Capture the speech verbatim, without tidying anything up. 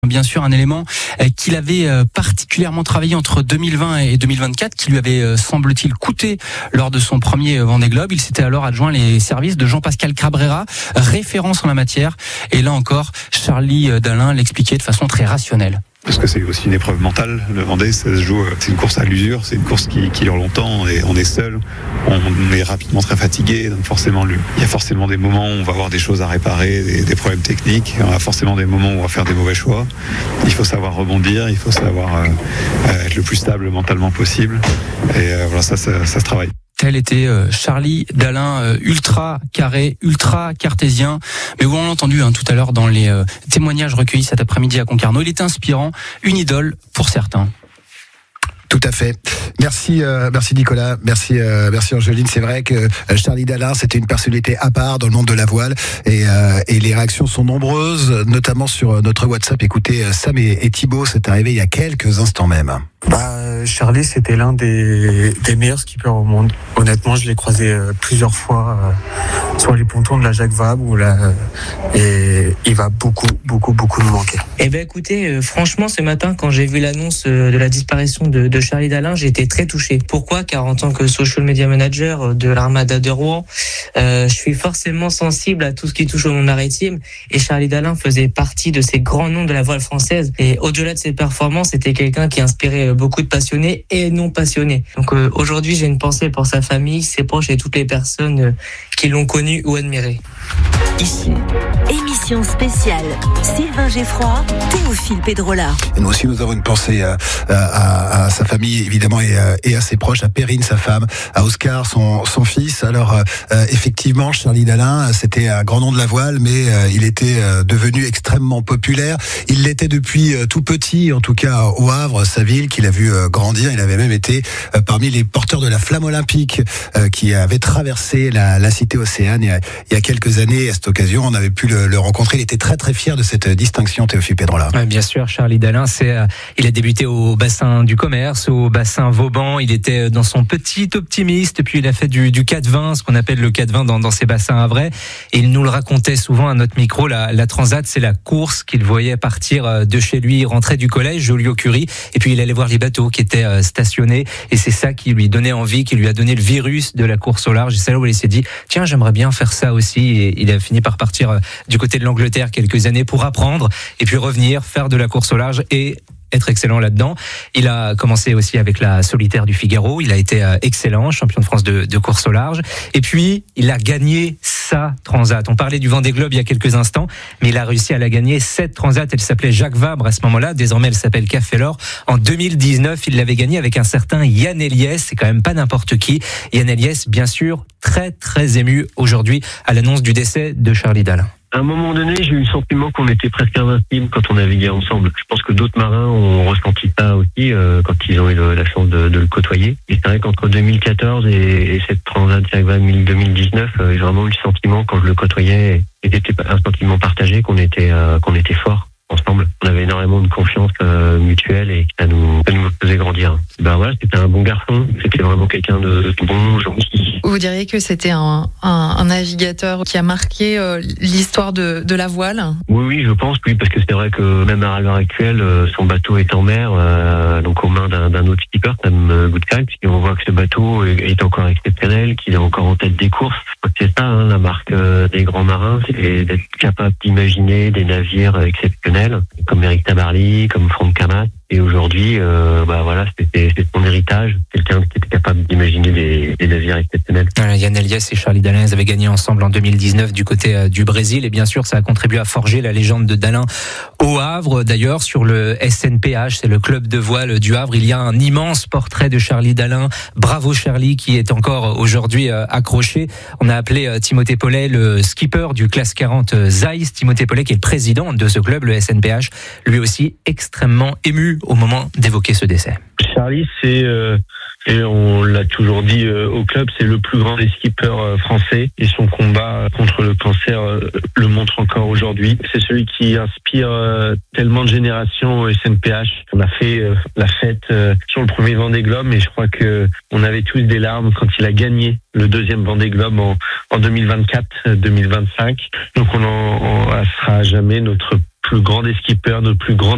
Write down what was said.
Bien sûr, un élément qu'il avait particulièrement travaillé entre deux mille vingt et deux mille vingt-quatre, qui lui avait, semble-t-il, coûté lors de son premier Vendée Globe. Il s'était alors adjoint les services de Jean-Pascal Cabrera, référence en la matière. Et là encore, Charlie Dalin l'expliquait de façon très rationnelle. Parce que c'est aussi une épreuve mentale. Le Vendée, ça se joue, c'est une course à l'usure, c'est une course qui, qui dure longtemps et on est seul, on est rapidement très fatigué, donc forcément, il y a forcément des moments où on va avoir des choses à réparer, des, des problèmes techniques, on a forcément des moments où on va faire des mauvais choix. Il faut savoir rebondir, il faut savoir euh, être le plus stable mentalement possible et euh, voilà, ça, ça, ça se travaille. Tel était Charlie Dalin, ultra carré, ultra cartésien. Mais vous l'avez entendu hein, tout à l'heure dans les témoignages recueillis cet après-midi à Concarneau. Il est inspirant, une idole pour certains. Tout à fait. Merci, euh, merci Nicolas, merci, euh, merci Angeline. C'est vrai que Charlie Dalin, c'était une personnalité à part dans le monde de la voile, et, euh, et les réactions sont nombreuses, notamment sur notre WhatsApp. Écoutez, Sam et, et Thibaut, c'est arrivé il y a quelques instants même. Bah, Charlie, c'était l'un des, des meilleurs skippers au monde. Honnêtement, je l'ai croisé euh, plusieurs fois euh, sur les pontons de la Jacques Vabre, où là, euh, et il va beaucoup, beaucoup, beaucoup nous manquer. Eh ben, écoutez, euh, franchement, ce matin, quand j'ai vu l'annonce euh, de la disparition de, de Charlie Dalin, j'ai été très touché. Pourquoi ? Car en tant que social media manager de l'Armada de Rouen, euh, je suis forcément sensible à tout ce qui touche au monde maritime, et Charlie Dalin faisait partie de ces grands noms de la voile française. Et au-delà de ses performances, c'était quelqu'un qui inspirait beaucoup de passionnés et non passionnés. Donc euh, aujourd'hui, j'ai une pensée pour sa famille, ses proches et toutes les personnes euh, qui l'ont connu ou admiré. Ici, émission spéciale Sylvain Geffroy, Théophile Pedrola. Et nous aussi, nous avons une pensée à, à, à sa famille, évidemment, et à, et à ses proches, à Perrine, sa femme, à Oscar, son, son fils. Alors, euh, effectivement, Charlie Dalin, c'était un grand nom de la voile, mais euh, il était euh, devenu extrêmement populaire. Il l'était depuis euh, tout petit, en tout cas au Havre, sa ville, qu'il a vu euh, grandir. Il avait même été euh, parmi les porteurs de la flamme olympique euh, qui avait traversé la, la cité Océane il y, a, il y a quelques années. À cette occasion, on avait pu le, le rencontrer. Il était très très fier de cette distinction, Théophile Pedrola. Ouais, bien sûr, Charlie Dalin, c'est, euh, il a débuté au bassin du commerce, au bassin Vauban. Il était dans son petit optimiste, puis il a fait du, du quatre vingt, ce qu'on appelle le quatre vingt dans, dans ces bassins havrais. Et il nous le racontait souvent à notre micro. La, la Transat, c'est la course qu'il voyait partir de chez lui, rentrer du collège, Joliot-Curie, et puis il allait voir les bateaux qui étaient euh, stationnés. Et c'est ça qui lui donnait envie, qui lui a donné le virus de la course au large. Et c'est là où il s'est dit, tiens, j'aimerais bien faire ça aussi. Et il a fini par partir euh, du côté de l'Angleterre quelques années pour apprendre, et puis revenir, faire de la course au large et être excellent là-dedans. Il a commencé aussi avec la solitaire du Figaro. Il a été excellent, champion de France de, de course au large. Et puis, il a gagné sa Transat. On parlait du Vendée Globe il y a quelques instants, mais il a réussi à la gagner. Cette Transat, elle s'appelait Jacques Vabre à ce moment-là. Désormais, elle s'appelle Café l'Or. En deux mille dix-neuf, il l'avait gagnée avec un certain Yann Eliès. C'est quand même pas n'importe qui. Yann Eliès, bien sûr, très, très ému aujourd'hui à l'annonce du décès de Charlie Dalin. À un moment donné, j'ai eu le sentiment qu'on était presque invincibles quand on naviguait ensemble. Je pense que d'autres marins ont ressenti ça aussi euh, quand ils ont eu le, la chance de, de le côtoyer. Et c'est vrai qu'entre deux mille quatorze et, et cette Transat Jacques Vabre deux mille dix-neuf, euh, j'ai vraiment eu le sentiment quand je le côtoyais, et c'était un sentiment partagé qu'on était euh, qu'on était forts ensemble. On avait énormément de confiance euh, mutuelle et ça nous, ça nous faisait grandir. Ben voilà, c'était un bon garçon, c'était vraiment quelqu'un de, de bon, gentil. Vous diriez que c'était un, un, un navigateur qui a marqué euh, l'histoire de, de la voile ? Oui, oui, je pense, oui, parce que c'est vrai que même à l'heure actuelle, euh, son bateau est en mer, euh, donc aux mains d'un, d'un autre skipper, Sam Goodkite, et on voit que ce bateau est, est encore exceptionnel, qu'il est encore en tête des courses. C'est ça, hein, la marque euh, des grands marins, c'est d'être capable d'imaginer des navires exceptionnels, comme Eric Tabarly, comme Franck Camas. Et aujourd'hui, euh, bah voilà, c'était, c'est son héritage. Quelqu'un qui était capable d'imaginer des, des navires exceptionnels. Voilà, Yann Eliès et Charlie Dalin, ils avaient gagné ensemble en deux mille dix-neuf du côté euh, du Brésil. Et bien sûr, ça a contribué à forger la légende de Dalin au Havre. D'ailleurs, sur le S N P H, c'est le club de voile du Havre, il y a un immense portrait de Charlie Dalin. Bravo Charlie, qui est encore aujourd'hui euh, accroché. On a appelé euh, Timothée Paulet le skipper du classe quarante euh, Zeiss. Timothée Paulet, qui est le président de ce club, le S N P H, lui aussi extrêmement ému au moment d'évoquer ce décès. Charlie, c'est euh, et on l'a toujours dit euh, au club, c'est le plus grand des skippers euh, français, et son combat contre le cancer euh, le montre encore aujourd'hui. C'est celui qui inspire euh, tellement de générations au S N P H. On a fait euh, la fête euh, sur le premier Vendée Globe, mais je crois que on avait tous des larmes quand il a gagné le deuxième Vendée Globe en, en deux mille vingt-quatre deux mille vingt-cinq. Donc on en on, on sera jamais notre plus grand des skippers, notre plus grand